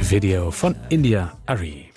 Video von India Arie.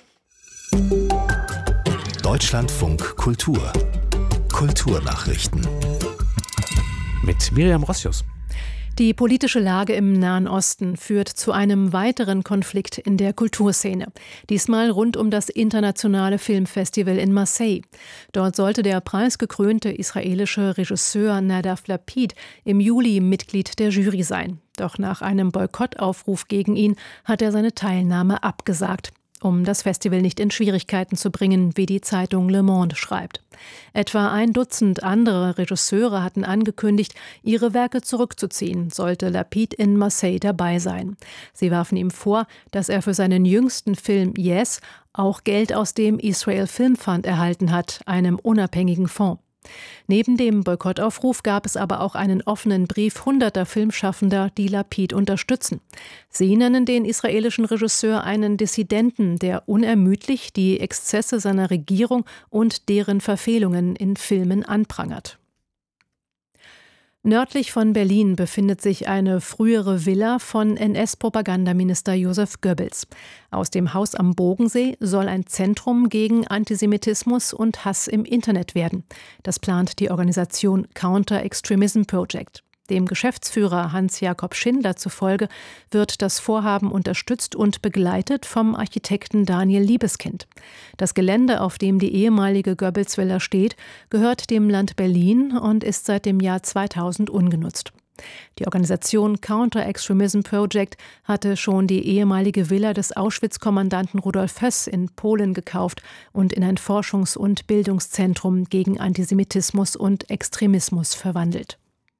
Deutschlandfunk Kultur. Kulturnachrichten. Mit Miriam Rossius. Die politische Lage im Nahen Osten führt zu einem weiteren Konflikt in der Kulturszene. Diesmal rund um das internationale Filmfestival in Marseille. Dort sollte der preisgekrönte israelische Regisseur Nadav Lapid im Juli Mitglied der Jury sein. Doch nach einem Boykottaufruf gegen ihn hat er seine Teilnahme abgesagt, um das Festival nicht in Schwierigkeiten zu bringen, wie die Zeitung Le Monde schreibt. Etwa 1 Dutzend andere Regisseure hatten angekündigt, ihre Werke zurückzuziehen, sollte Lapid in Marseille dabei sein. Sie warfen ihm vor, dass er für seinen jüngsten Film Yes auch Geld aus dem Israel Film Fund erhalten hat, einem unabhängigen Fonds. Neben dem Boykottaufruf gab es aber auch einen offenen Brief hunderter Filmschaffender, die Lapid unterstützen. Sie nennen den israelischen Regisseur einen Dissidenten, der unermüdlich die Exzesse seiner Regierung und deren Verfehlungen in Filmen anprangert. Nördlich von Berlin befindet sich eine frühere Villa von NS-Propagandaminister Josef Goebbels. Aus dem Haus am Bogensee soll ein Zentrum gegen Antisemitismus und Hass im Internet werden. Das plant die Organisation Counter Extremism Project. Dem Geschäftsführer Hans-Jakob Schindler zufolge wird das Vorhaben unterstützt und begleitet vom Architekten Daniel Liebeskind. Das Gelände, auf dem die ehemalige Goebbels-Villa steht, gehört dem Land Berlin und ist seit dem Jahr 2000 ungenutzt. Die Organisation Counter Extremism Project hatte schon die ehemalige Villa des Auschwitz-Kommandanten Rudolf Höss in Polen gekauft und in ein Forschungs- und Bildungszentrum gegen Antisemitismus und Extremismus verwandelt.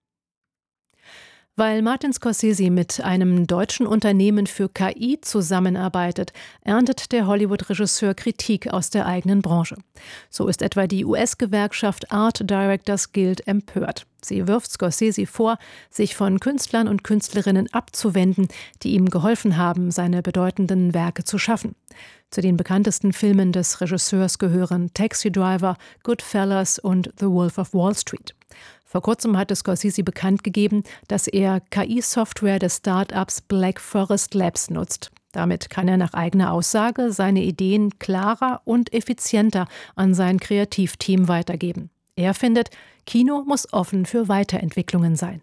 Weil Martin Scorsese mit einem deutschen Unternehmen für KI zusammenarbeitet, erntet der Hollywood-Regisseur Kritik aus der eigenen Branche. So ist etwa die US-Gewerkschaft Art Directors Guild empört. Sie wirft Scorsese vor, sich von Künstlern und Künstlerinnen abzuwenden, die ihm geholfen haben, seine bedeutenden Werke zu schaffen. Zu den bekanntesten Filmen des Regisseurs gehören Taxi Driver, Goodfellas und The Wolf of Wall Street. Vor kurzem hatte Scorsese bekannt gegeben, dass er KI-Software des Start-ups Black Forest Labs nutzt. Damit kann er nach eigener Aussage seine Ideen klarer und effizienter an sein Kreativteam weitergeben. Er findet, Kino muss offen für Weiterentwicklungen sein.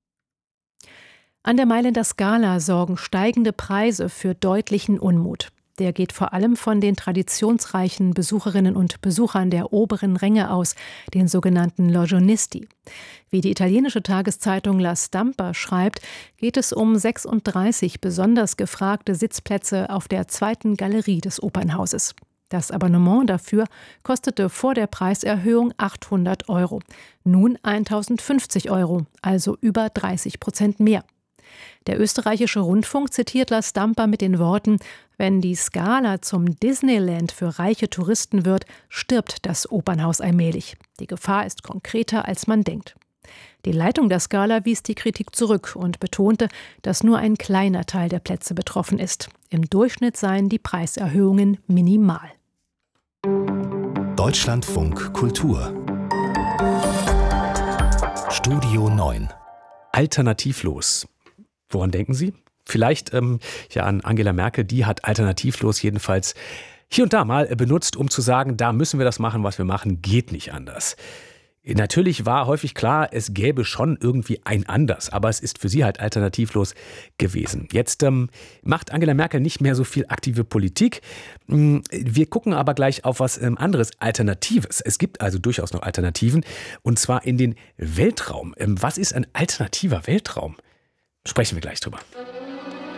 An der Mailänder Scala sorgen steigende Preise für deutlichen Unmut. Der geht vor allem von den traditionsreichen Besucherinnen und Besuchern der oberen Ränge aus, den sogenannten Logionisti. Wie die italienische Tageszeitung La Stampa schreibt, geht es um 36 besonders gefragte Sitzplätze auf der 2. Galerie des Opernhauses. Das Abonnement dafür kostete vor der Preiserhöhung 800 €. Nun 1.050 €, also über 30% mehr. Der österreichische Rundfunk zitiert La Stampa mit den Worten: Wenn die Scala zum Disneyland für reiche Touristen wird, stirbt das Opernhaus allmählich. Die Gefahr ist konkreter, als man denkt. Die Leitung der Scala wies die Kritik zurück und betonte, dass nur ein kleiner Teil der Plätze betroffen ist. Im Durchschnitt seien die Preiserhöhungen minimal. Deutschlandfunk Kultur. Studio 9. Alternativlos. Woran denken Sie? Vielleicht an Angela Merkel, die hat alternativlos jedenfalls hier und da mal benutzt, um zu sagen, da müssen wir das machen, was wir machen, geht nicht anders. Natürlich war häufig klar, es gäbe schon irgendwie ein Anders, aber es ist für sie halt alternativlos gewesen. Jetzt macht Angela Merkel nicht mehr so viel aktive Politik. Wir gucken aber gleich auf was anderes, Alternatives. Es gibt also durchaus noch Alternativen, und zwar in den Weltraum. Was ist ein alternativer Weltraum? Sprechen wir gleich drüber.